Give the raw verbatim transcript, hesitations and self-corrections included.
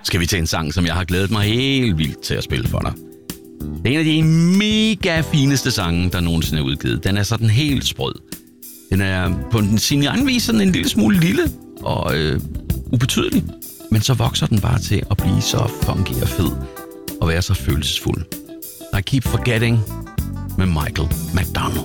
skal vi til en sang, som jeg har glædet mig helt vildt til at spille for dig. Det er en af de mega fineste sange, der nogensinde er udgivet. Den er sådan helt sprød. Den er på sin egen vis sådan en lille smule lille og øh, ubetydelig. Men så vokser den bare til at blive så funky og fed og være så følelsesfuld. I Keep Forgetting med Michael McDonald.